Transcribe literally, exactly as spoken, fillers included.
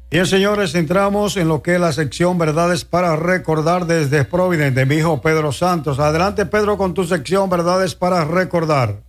Bien, señores, entramos en lo que es la sección Verdades para Recordar desde Providence, de mi hijo Pedro Santos. Adelante, Pedro, con tu sección Verdades para Recordar.